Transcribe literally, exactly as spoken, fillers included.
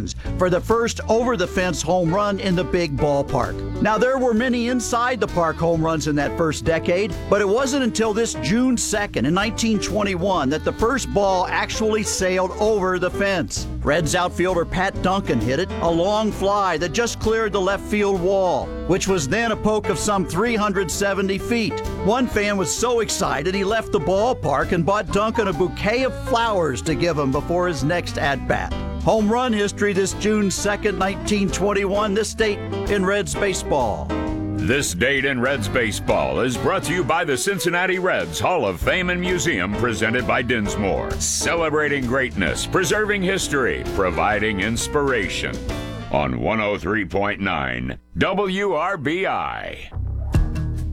celebrations for the first over-the-fence home run in the big ballpark. Now, there were many inside the park home runs in that first decade, but it wasn't until this June second in nineteen twenty-one that the first ball actually sailed over the fence. Reds outfielder Pat Duncan hit it, a long fly that just cleared the left field wall, which was then a poke of some three hundred seventy feet. One fan was so excited he left the ballpark and bought Duncan a bouquet of flowers to give him before his next at-bat. Home run history this June second, nineteen twenty-one, this date in Reds baseball. This date in Reds baseball is brought to you by the Cincinnati Reds Hall of Fame and Museum, presented by Dinsmore. Celebrating greatness, preserving history, providing inspiration. On one oh three point nine W R B I.